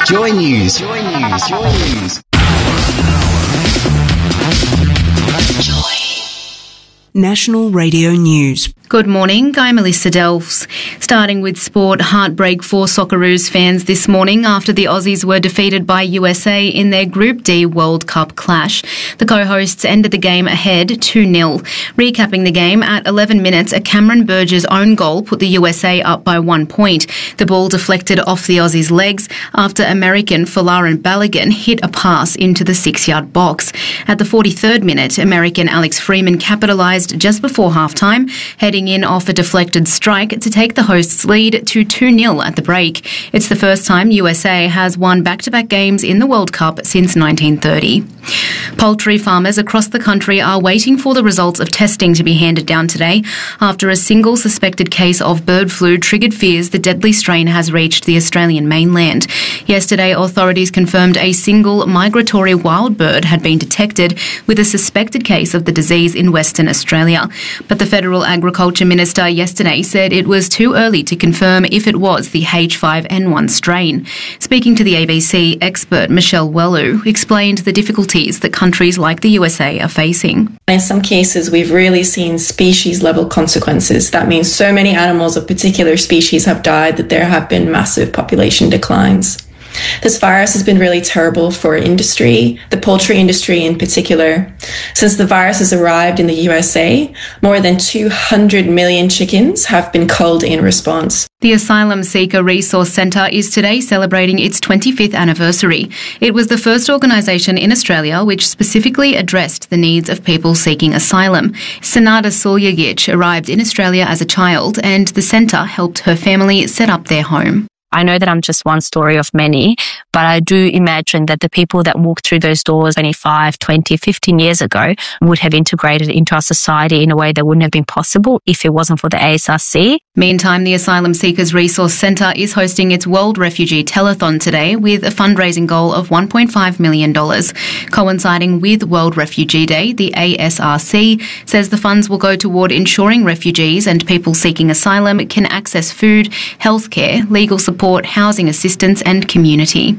Joy News. National Radio News. Good morning, I'm Melissa Delves. Starting with sport, heartbreak for Socceroos fans this morning after the Aussies were defeated by USA in their Group D World Cup clash. The co-hosts ended the game ahead 2-0. Recapping the game, at 11 minutes, a Cameron Burgess own goal put the USA up by 1 point. The ball deflected off the Aussies' legs after American Folarin Balogun hit a pass into the 6-yard box. At the 43rd minute, American Alex Freeman capitalised just before half-time, heading in off a deflected strike to take the hosts' lead to 2-0 at the break. It's the first time USA has won back-to-back games in the World Cup since 1930. Poultry farmers across the country are waiting for the results of testing to be handed down today after a single suspected case of bird flu triggered fears the deadly strain has reached the Australian mainland. Yesterday, authorities confirmed a single migratory wild bird had been detected with a suspected case of the disease in Western Australia. But the Federal Agriculture Minister yesterday said it was too early to confirm if it was the H5N1 strain. Speaking to the ABC, expert Michelle Welu explained the difficulties that countries like the USA are facing. In some cases, we've really seen species-level consequences. That means so many animals of particular species have died that there have been massive population declines. This virus has been really terrible for industry, the poultry industry in particular. Since the virus has arrived in the USA, more than 200 million chickens have been culled in response. The Asylum Seeker Resource Centre is today celebrating its 25th anniversary. It was the first organisation in Australia which specifically addressed the needs of people seeking asylum. Senada Suljagic arrived in Australia as a child, and the centre helped her family set up their home. I know that I'm just one story of many, but I do imagine that the people that walked through those doors 25, 20, 15 years ago would have integrated into our society in a way that wouldn't have been possible if it wasn't for the ASRC. Meantime, the Asylum Seekers Resource Centre is hosting its World Refugee Telethon today with a fundraising goal of $1.5 million. Coinciding with World Refugee Day, the ASRC says the funds will go toward ensuring refugees and people seeking asylum can access food, healthcare, legal support, housing assistance and community.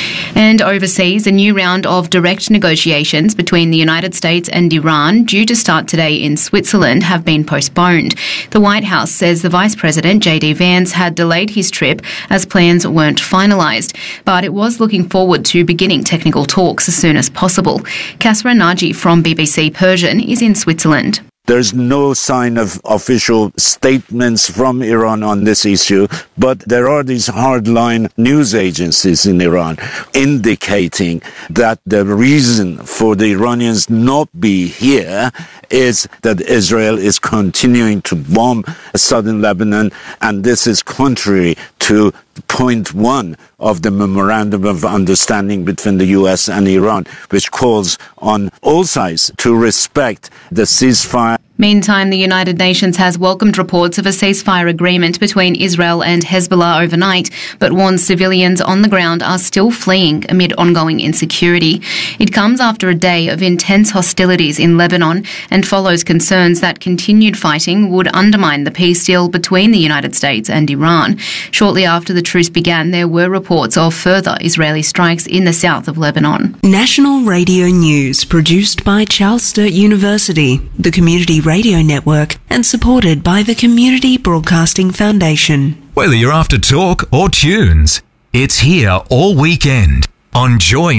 And overseas, a new round of direct negotiations between the United States and Iran, due to start today in Switzerland, have been postponed. The White House says the Vice President, J.D. Vance, had delayed his trip as plans weren't finalised, but it was looking forward to beginning technical talks as soon as possible. Kasra Naji from BBC Persian is in Switzerland. There's no sign of official statements from Iran on this issue, but there are these hardline news agencies in Iran indicating that the reason for the Iranians not be here is that Israel is continuing to bomb southern Lebanon, and this is contrary to point 1 of the Memorandum of Understanding between the U.S. and Iran, which calls on all sides to respect the ceasefire. Meantime, the United Nations has welcomed reports of a ceasefire agreement between Israel and Hezbollah overnight, but warns civilians on the ground are still fleeing amid ongoing insecurity. It comes after a day of intense hostilities in Lebanon and follows concerns that continued fighting would undermine the peace deal between the United States and Iran. Shortly after the truce began, there were reports of further Israeli strikes in the south of Lebanon. National Radio News, produced by Charles Sturt University, the Community Radio Network, and supported by the Community Broadcasting Foundation. Whether you're after talk or tunes, it's here all weekend on Joy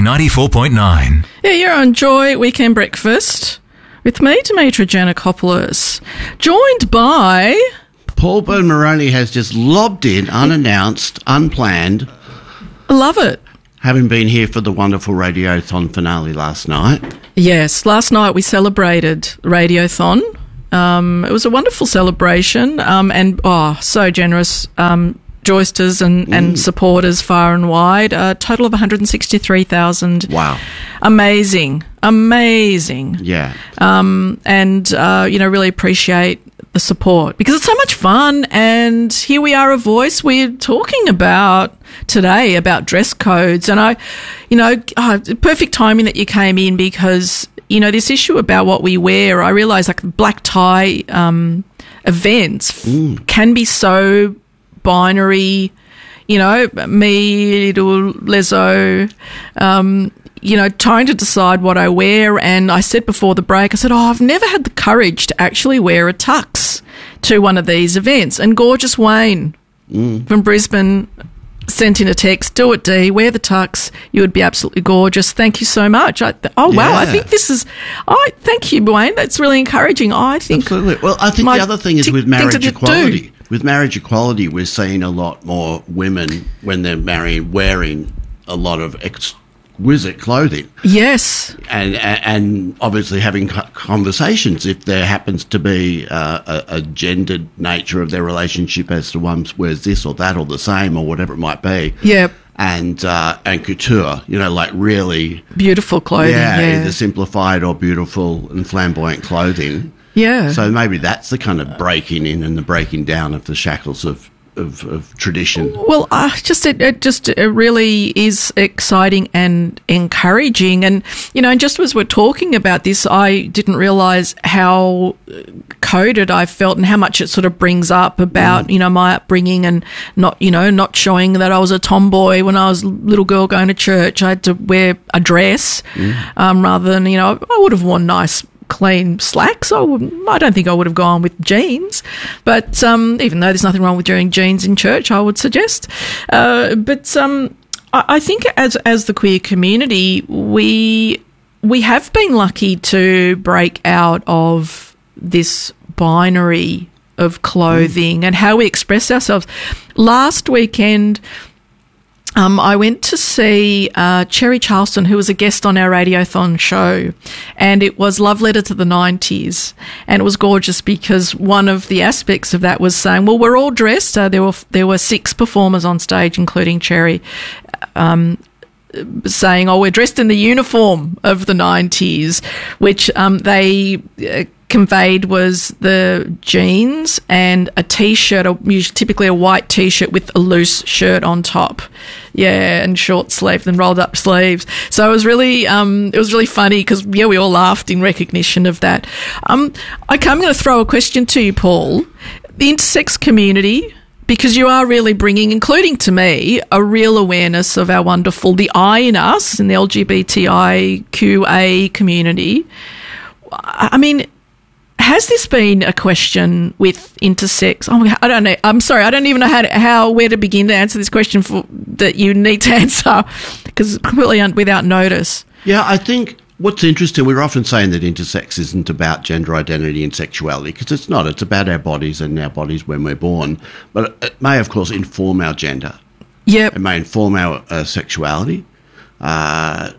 94.9. Yeah, you're on Joy Weekend Breakfast with me, Demetra Giannakopoulos, joined by... Paul Byrne-Moroney has just lobbed in, unannounced, unplanned. I love it. Having been here for the wonderful Radiothon finale last night. Yes, last night we celebrated Radiothon. It was a wonderful celebration and so generous. Joysters and supporters far and wide. A total of 163,000. Wow. Amazing. Yeah. Really appreciate the support because it's so much fun, and here we are, a voice. We're talking about today about dress codes, and perfect timing that you came in because this issue about what we wear. I realise like black tie events can be so binary. me to Lezo, trying to decide what I wear. And I said before the break, I said, I've never had the courage to actually wear a tux to one of these events. And gorgeous Wayne from Brisbane sent in a text, do it, Dee, wear the tux. You would be absolutely gorgeous. Thank you so much. Wow. I think this is, thank you, Wayne. That's really encouraging. I think. Absolutely. Well, I think the other thing is with marriage equality. With marriage equality, we're seeing a lot more women when they're married wearing a lot of exquisite clothing. Yes. And obviously having conversations if there happens to be a gendered nature of their relationship as to one wears this or that or the same or whatever it might be. Yep. And couture, like really beautiful clothing. Yeah, either simplified or beautiful and flamboyant clothing. Yeah. So maybe that's the kind of breaking in and the breaking down of the shackles of tradition. Well, it really is exciting and encouraging. And, and just as we're talking about this, I didn't realise how coded I felt and how much it sort of brings up about, my upbringing and not showing that I was a tomboy when I was a little girl going to church. I had to wear a dress rather than, I would have worn nice clean slacks. I don't think I would have gone with jeans, but even though there's nothing wrong with wearing jeans in church, I would suggest. But I think as the queer community, we have been lucky to break out of this binary of clothing and how we express ourselves. Last weekend, I went to see Cherry Charleston, who was a guest on our Radiothon show, and it was Love Letter to the 90s, and it was gorgeous because one of the aspects of that was saying, well, we're all dressed. There were 6 performers on stage, including Cherry, saying, we're dressed in the uniform of the 90s, which they conveyed was the jeans and a T-shirt, typically a white T-shirt with a loose shirt on top. Yeah, and short sleeve, then rolled up sleeves. So it was really funny because, we all laughed in recognition of that. I'm going to throw a question to you, Paul. The intersex community, because you are really bringing, including to me, a real awareness of our wonderful, the I in us, in the LGBTIQA community. I mean, has this been a question with intersex? I don't know. I'm sorry. I don't even know where to begin to answer this question that you need to answer because it's completely without notice. Yeah, I think what's interesting, we're often saying that intersex isn't about gender identity and sexuality because it's not. It's about our bodies and our bodies when we're born. But it may, of course, inform our gender. Yep. It may inform our sexuality. I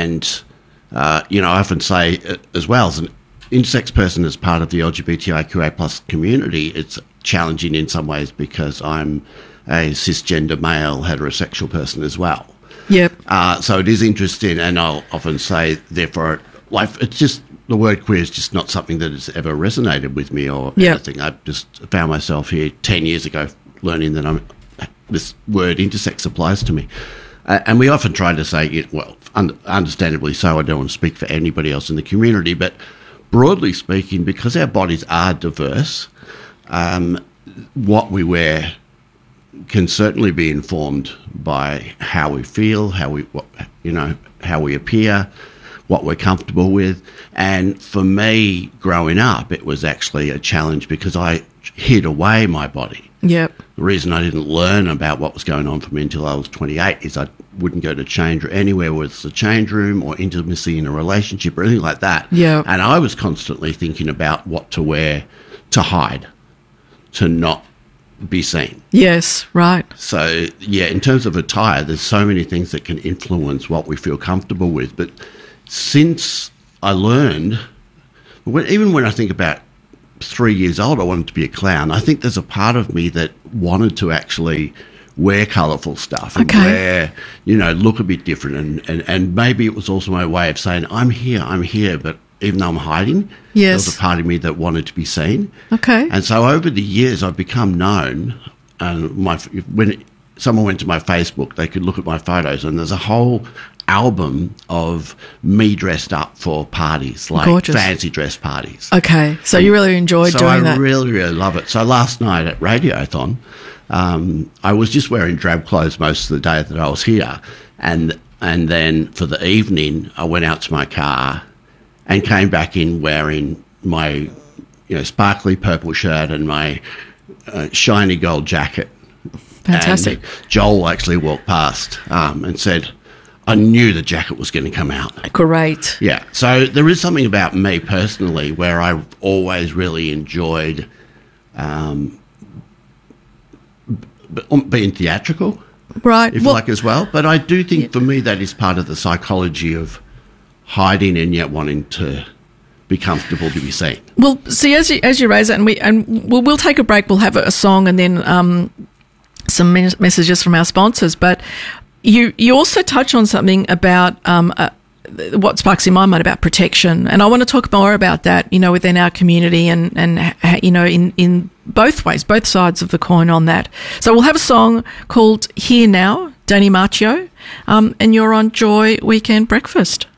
often say as well, as an intersex person as part of the LGBTIQA plus community, it's challenging in some ways because I'm a cisgender male heterosexual person as well. Yep. So it is interesting, and I'll often say, therefore, it's just the word queer is just not something that has ever resonated with me or anything. I just found myself here 10 years ago learning that this word intersex applies to me. And we often try to say, understandably so, I don't want to speak for anybody else in the community, but broadly speaking, because our bodies are diverse, what we wear can certainly be informed by how we feel, how we appear, what we're comfortable with. And for me, growing up, it was actually a challenge because I hid away my body. Yep. The reason I didn't learn about what was going on for me until I was 28 is I wouldn't go to change or anywhere where it's a change room or intimacy in a relationship or anything like that. Yeah. And I was constantly thinking about what to wear to hide, to not be seen. Yes, right. So, yeah, in terms of attire, there's so many things that can influence what we feel comfortable with. But since I learned, even when I think about 3 years old, I wanted to be a clown. I think there's a part of me that wanted to actually wear colourful stuff and wear, look a bit different. And maybe it was also my way of saying, I'm here, but even though I'm hiding, there was a part of me that wanted to be seen. Okay. And so over the years, I've become known. And when someone went to my Facebook, they could look at my photos, and there's a whole album of me dressed up for parties, like Gorgeous. Fancy dress parties. Okay, so you really enjoyed doing that. So I really, really love it. So last night at Radiothon, I was just wearing drab clothes most of the day that I was here, and then for the evening I went out to my car and came back in wearing my sparkly purple shirt and my shiny gold jacket. Fantastic. And Joel actually walked past and said, I knew the jacket was going to come out. Great. Yeah. So there is something about me personally where I've always really enjoyed being theatrical. Right. If you like as well. But I do think for me that is part of the psychology of hiding and yet wanting to be comfortable to be seen. Well, see, as you raise that, and we'll take a break. We'll have a song and then some messages from our sponsors. But you also touch on something about what sparks in my mind about protection, and I want to talk more about that. Within our community and in both ways, both sides of the coin on that. So we'll have a song called "Here Now," Danny Marcio, and you're on Joy Weekend Breakfast.